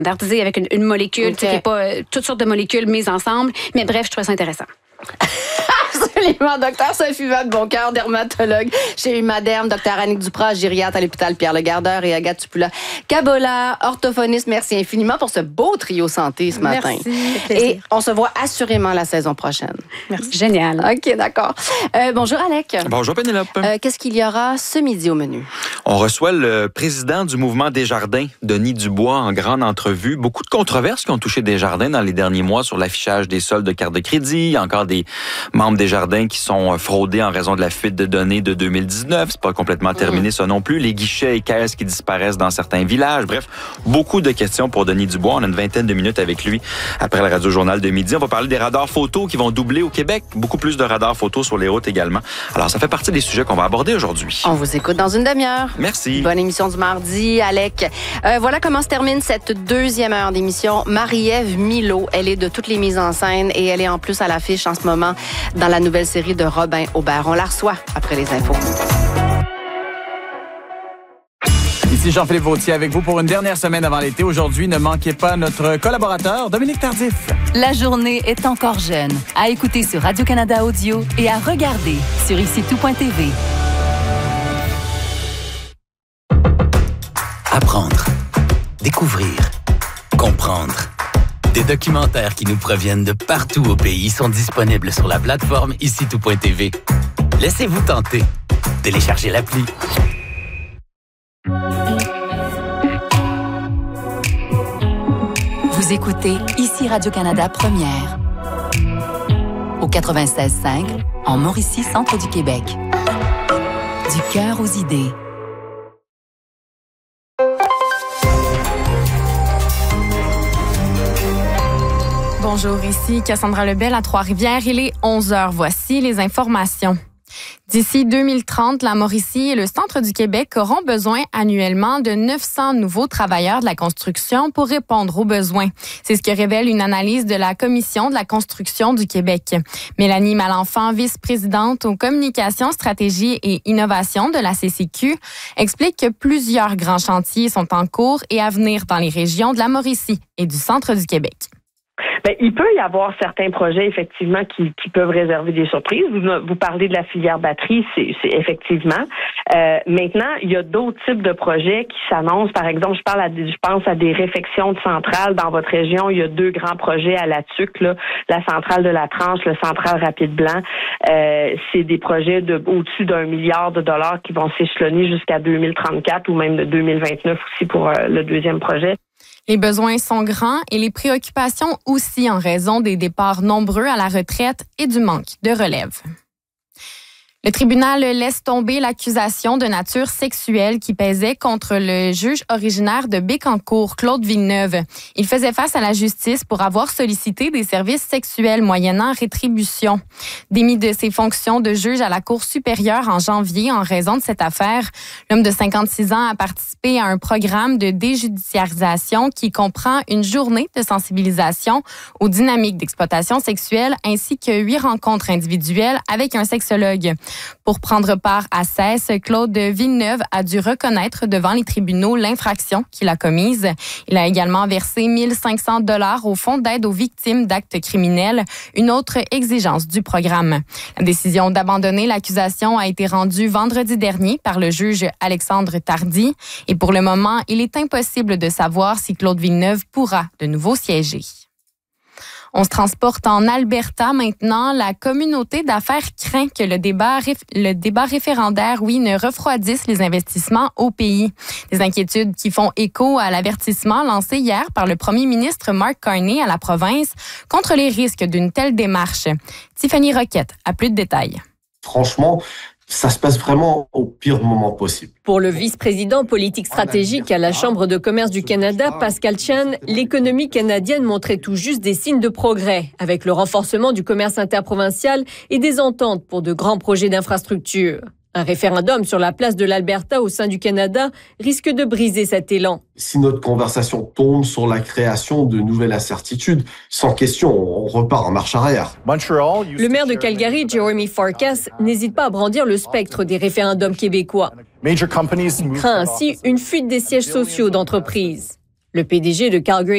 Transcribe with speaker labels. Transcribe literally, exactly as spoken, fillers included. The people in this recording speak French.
Speaker 1: standardisé avec une, une molécule,
Speaker 2: okay.
Speaker 1: tu sais, qui n'est pas euh, toutes sortes de molécules mises ensemble. Mais bref, je trouve ça intéressant.
Speaker 2: Absolument. Docteur Sophie Vadeboncoeur, dermatologue chez Humaderm, docteur Annick Duprat, gériatre à l'hôpital Pierre-Le-Gardeur et Agathe Tupula-Kabola, orthophoniste. Merci infiniment pour ce beau trio santé ce matin.
Speaker 1: Merci.
Speaker 2: Et on se voit assurément la saison prochaine.
Speaker 1: Merci. Génial.
Speaker 2: OK, d'accord. Euh, bonjour, Alec.
Speaker 3: Bonjour, Pénélope.
Speaker 2: Euh, qu'est-ce qu'il y aura ce midi au menu?
Speaker 3: On reçoit le président du mouvement Desjardins, Denis Dubois, en grande entrevue. Beaucoup de controverses qui ont touché Desjardins dans les derniers mois sur l'affichage des soldes de cartes de crédit. Il y a encore des membres Desjardins qui sont fraudés en raison de la fuite de données de deux mille dix-neuf. C'est pas complètement terminé, mmh. ça non plus. Les guichets et caisses qui disparaissent dans certains villages. Bref, beaucoup de questions pour Denis Dubois. On a une vingtaine de minutes avec lui après le Radio-Journal de midi. On va parler des radars photos qui vont doubler au Québec. Beaucoup plus de radars photos sur les routes également. Alors, ça fait partie des sujets qu'on va aborder aujourd'hui.
Speaker 2: On vous écoute dans une demi-heure.
Speaker 3: Merci.
Speaker 2: Bonne émission du mardi, Alec. Euh, voilà comment se termine cette deuxième heure d'émission. Marie-Ève Milot, elle est de toutes les mises en scène et elle est en plus à l'affiche en ce moment dans la nouvelle série de Robin Aubert. On la reçoit après les infos.
Speaker 4: Ici Jean-Philippe Vautier avec vous pour une dernière semaine avant l'été. Aujourd'hui, ne manquez pas notre collaborateur Dominique Tardif.
Speaker 5: La journée est encore jeune. À écouter sur Radio-Canada Audio et à regarder sur ici tout point t v.
Speaker 6: Apprendre, découvrir, comprendre. Des documentaires qui nous proviennent de partout au pays sont disponibles sur la plateforme ici tout point t v. Laissez-vous tenter. Téléchargez l'appli.
Speaker 5: Vous écoutez ici Radio-Canada Première. Au quatre-vingt-seize cinq, en Mauricie, centre du Québec. Du cœur aux idées.
Speaker 7: Bonjour, ici Cassandra Lebel à Trois-Rivières. Il est onze heures. Voici les informations. D'ici deux mille trente, la Mauricie et le centre du Québec auront besoin annuellement de neuf cents nouveaux travailleurs de la construction pour répondre aux besoins. C'est ce que révèle une analyse de la Commission de la construction du Québec. Mélanie Malenfant, vice-présidente aux communications, stratégie et innovation de la C C Q, explique que plusieurs grands chantiers sont en cours et à venir dans les régions de la Mauricie et du centre du Québec.
Speaker 8: Bien, il peut y avoir certains projets, effectivement, qui, qui peuvent réserver des surprises. Vous, vous parlez de la filière batterie, c'est, c'est effectivement. Euh, maintenant, il y a d'autres types de projets qui s'annoncent. Par exemple, je parle à, je pense à des réfections de centrales dans votre région. Il y a deux grands projets à la Tuque, là, la centrale de la Tranche, le centrale Rapide Blanc. Euh, c'est des projets de au-dessus d'un milliard de dollars qui vont s'échelonner jusqu'à deux mille trente-quatre ou même de deux mille vingt-neuf aussi pour euh, le deuxième projet.
Speaker 7: Les besoins sont grands et les préoccupations aussi en raison des départs nombreux à la retraite et du manque de relève. Le tribunal laisse tomber l'accusation de nature sexuelle qui pesait contre le juge originaire de Bécancour, Claude Villeneuve. Il faisait face à la justice pour avoir sollicité des services sexuels moyennant rétribution. Démis de ses fonctions de juge à la Cour supérieure en janvier en raison de cette affaire, l'homme de cinquante-six ans a participé à un programme de déjudiciarisation qui comprend une journée de sensibilisation aux dynamiques d'exploitation sexuelle ainsi que huit rencontres individuelles avec un sexologue. Pour prendre part à C E S, Claude Villeneuve a dû reconnaître devant les tribunaux l'infraction qu'il a commise. Il a également versé mille cinq cents dollars au Fonds d'aide aux victimes d'actes criminels, une autre exigence du programme. La décision d'abandonner l'accusation a été rendue vendredi dernier par le juge Alexandre Tardy. Et pour le moment, il est impossible de savoir si Claude Villeneuve pourra de nouveau siéger. On se transporte en Alberta maintenant. La communauté d'affaires craint que le débat, le débat référendaire, oui, ne refroidisse les investissements au pays. Des inquiétudes qui font écho à l'avertissement lancé hier par le premier ministre Mark Carney à la province contre les risques d'une telle démarche. Tiffany Roquette a plus de détails.
Speaker 9: Franchement, ça se passe vraiment au pire moment possible.
Speaker 10: Pour le vice-président politique stratégique à la Chambre de commerce du Canada, Pascal Chan, l'économie canadienne montrait tout juste des signes de progrès, avec le renforcement du commerce interprovincial et des ententes pour de grands projets d'infrastructure. Un référendum sur la place de l'Alberta au sein du Canada risque de briser cet élan.
Speaker 9: Si notre conversation tombe sur la création de nouvelles incertitudes, sans question, on repart en marche arrière.
Speaker 10: Le maire de Calgary, Jeremy Farkas, n'hésite pas à brandir le spectre des référendums québécois. Il craint ainsi une fuite des sièges sociaux d'entreprises. Le P D G de Calgary